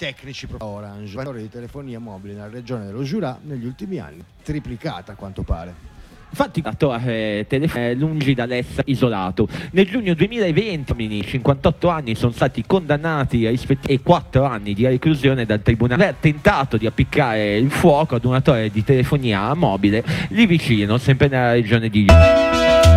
tecnici Orange. La di telefonia mobile nella regione dello Jura negli ultimi anni triplicata a quanto pare. Infatti la torre telefonica è lungi dall'essere isolato. Nel giugno 2020 58 anni sono stati condannati e 4 anni di reclusione dal tribunale. Ha tentato di appiccare il fuoco ad una torre di telefonia mobile lì vicino, sempre nella regione di